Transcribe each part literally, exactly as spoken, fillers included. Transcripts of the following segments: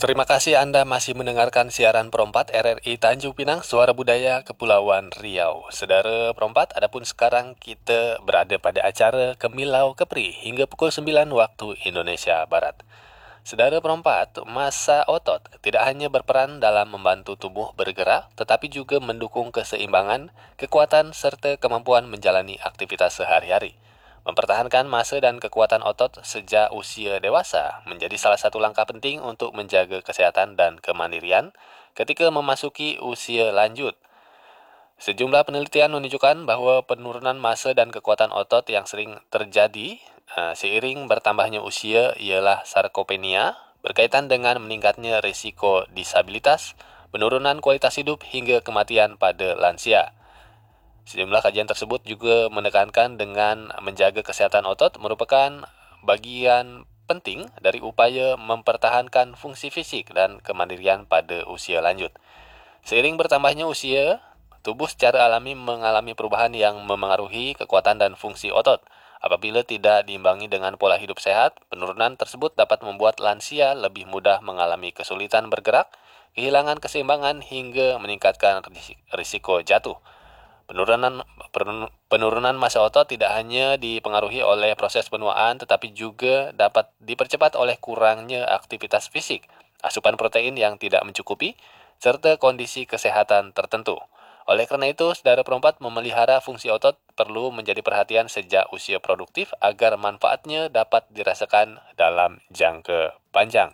Terima kasih Anda masih mendengarkan siaran Perempat R R I Tanjung Pinang, Suara Budaya Kepulauan Riau. Saudara Perempat, adapun sekarang kita berada pada acara Kemilau Kepri hingga pukul sembilan waktu Indonesia Barat. Saudara Perempat, massa otot tidak hanya berperan dalam membantu tubuh bergerak, tetapi juga mendukung keseimbangan, kekuatan, serta kemampuan menjalani aktivitas sehari-hari. Mempertahankan massa dan kekuatan otot sejak usia dewasa menjadi salah satu langkah penting untuk menjaga kesehatan dan kemandirian ketika memasuki usia lanjut. Sejumlah penelitian menunjukkan bahwa penurunan massa dan kekuatan otot yang sering terjadi uh, seiring bertambahnya usia ialah sarkopenia, berkaitan dengan meningkatnya risiko disabilitas, penurunan kualitas hidup hingga kematian pada lansia. Sejumlah kajian tersebut juga menekankan dengan menjaga kesehatan otot merupakan bagian penting dari upaya mempertahankan fungsi fisik dan kemandirian pada usia lanjut. Seiring bertambahnya usia, tubuh secara alami mengalami perubahan yang memengaruhi kekuatan dan fungsi otot. Apabila tidak diimbangi dengan pola hidup sehat, penurunan tersebut dapat membuat lansia lebih mudah mengalami kesulitan bergerak, kehilangan keseimbangan hingga meningkatkan risiko jatuh. Penurunan penurunan massa otot tidak hanya dipengaruhi oleh proses penuaan, tetapi juga dapat dipercepat oleh kurangnya aktivitas fisik, asupan protein yang tidak mencukupi, serta kondisi kesehatan tertentu. Oleh karena itu, saudara Perempat, memelihara fungsi otot perlu menjadi perhatian sejak usia produktif agar manfaatnya dapat dirasakan dalam jangka panjang.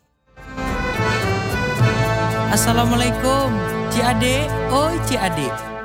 Assalamualaikum, Ci Ade, oi Ci Ade.